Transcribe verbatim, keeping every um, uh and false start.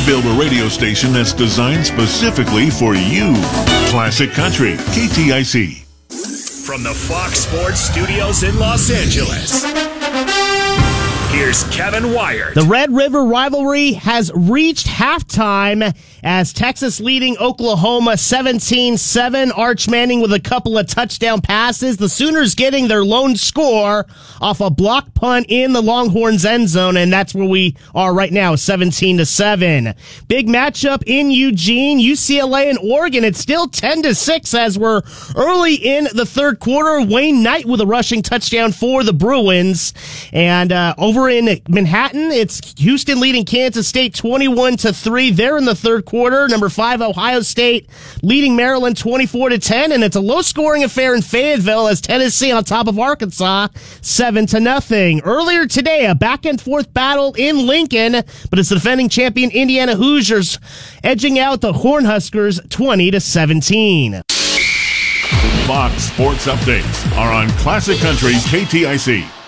build a radio station that's designed specifically for you. Classic Country, K T I C. From the Fox Sports Studios in Los Angeles, here's Kevin Wyatt. The Red River rivalry has reached halftime as Texas leading Oklahoma seventeen seven. Arch Manning with a couple of touchdown passes. The Sooners getting their lone score off a block punt in the Longhorns end zone, and that's where we are right now, seventeen to seven. Big matchup in Eugene, U C L A and Oregon. It's still ten to six as we're early in the third quarter. Wayne Knight with a rushing touchdown for the Bruins. And uh, over in Manhattan, it's Houston leading Kansas State twenty-one to three. They're in the third quarter. Number five, Ohio State leading Maryland twenty-four to ten, and it's a low-scoring affair in Fayetteville as Tennessee on top of Arkansas seven to nothing. Earlier today, a back-and-forth battle in Lincoln, but it's the defending champion Indiana Hoosiers edging out the Cornhuskers twenty to seventeen. Fox Sports Updates are on Classic Country K T I C.